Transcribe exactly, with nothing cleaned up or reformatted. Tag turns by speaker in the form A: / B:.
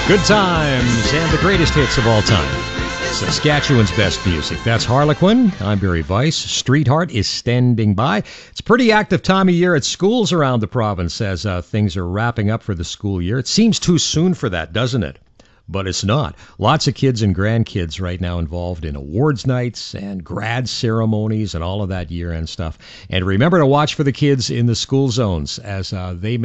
A: Good times and the greatest hits of all time. Saskatchewan's best music. That's Harlequin. I'm Barry Weiss. Street Heart is standing by. It's a pretty active time of year at schools around the province as uh, things are wrapping up for the school year. It seems too soon for that, doesn't it? But it's not. Lots of kids and grandkids right now involved in awards nights and grad ceremonies and all of that year-end stuff. And remember to watch for the kids in the school zones as uh, they